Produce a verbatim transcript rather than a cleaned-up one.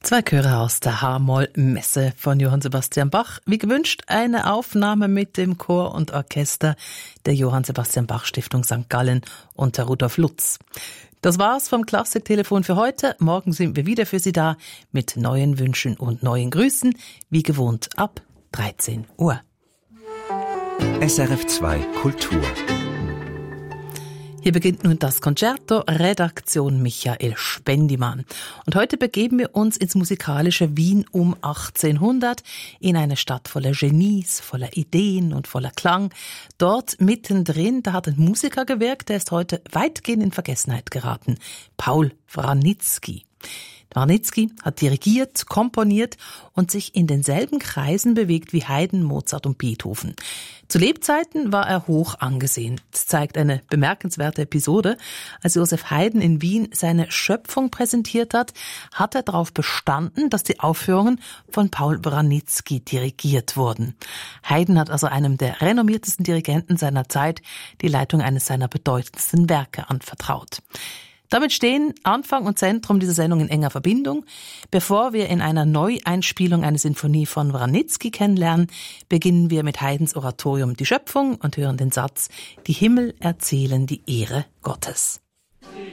Zwei Chöre aus der H-Moll-Messe von Johann Sebastian Bach. Wie gewünscht, eine Aufnahme mit dem Chor und Orchester der Johann Sebastian Bach Stiftung Sankt Gallen unter Rudolf Lutz. Das war's vom Klassiktelefon für heute. Morgen sind wir wieder für Sie da mit neuen Wünschen und neuen Grüßen, wie gewohnt ab dreizehn Uhr. S R F zwei Kultur. Hier beginnt nun das Concerto, Redaktion Michael Spendimann. Und heute begeben wir uns ins musikalische Wien um achtzehnhundert, in eine Stadt voller Genies, voller Ideen und voller Klang. Dort mittendrin, da hat ein Musiker gewirkt, der ist heute weitgehend in Vergessenheit geraten. Paul Wranitzky. Wranitzky hat dirigiert, komponiert und sich in denselben Kreisen bewegt wie Haydn, Mozart und Beethoven. Zu Lebzeiten war er hoch angesehen. Das zeigt eine bemerkenswerte Episode. Als Joseph Haydn in Wien seine Schöpfung präsentiert hat, hat er darauf bestanden, dass die Aufführungen von Paul Wranitzky dirigiert wurden. Haydn hat also einem der renommiertesten Dirigenten seiner Zeit die Leitung eines seiner bedeutendsten Werke anvertraut. Damit stehen Anfang und Zentrum dieser Sendung in enger Verbindung. Bevor wir in einer Neueinspielung eine Sinfonie von Wranitzky kennenlernen, beginnen wir mit Haydns Oratorium Die Schöpfung und hören den Satz: Die Himmel erzählen die Ehre Gottes.